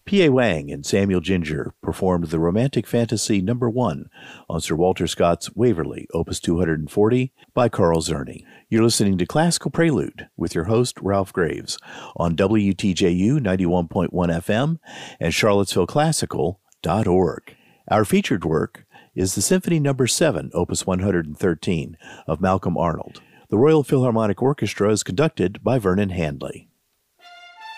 P.A. Wang and Samuel Ginger performed the Romantic Fantasy No. 1 on Sir Walter Scott's Waverley, Opus 240 by Carl Czerny. You're listening to Classical Prelude with your host, Ralph Graves, on WTJU 91.1 FM and charlottesvilleclassical.org. Our featured work is the Symphony No. 7, Opus 113 of Malcolm Arnold. The Royal Philharmonic Orchestra is conducted by Vernon Handley.